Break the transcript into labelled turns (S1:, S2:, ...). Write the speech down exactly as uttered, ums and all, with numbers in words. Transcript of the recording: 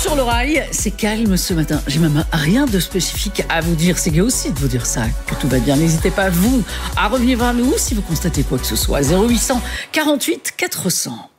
S1: Sur le rail, c'est calme ce matin. J'ai même rien de spécifique à vous dire. C'est gai aussi de vous dire ça, que tout va bien. N'hésitez pas, vous, à revenir vers nous si vous constatez quoi que ce soit. zéro huit cent quarante-huit quatre cents.